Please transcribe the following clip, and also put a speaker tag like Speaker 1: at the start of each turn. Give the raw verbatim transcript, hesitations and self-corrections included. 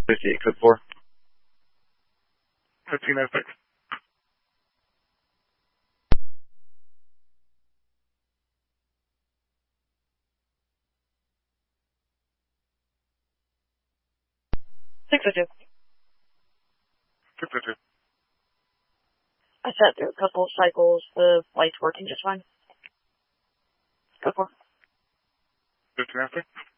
Speaker 1: fifty-eight, code four.
Speaker 2: fifteen oh six.
Speaker 3: six oh two.
Speaker 2: six oh two.
Speaker 3: I sat through a couple of cycles. The light's working just fine. Go for it.
Speaker 2: fifteen oh six.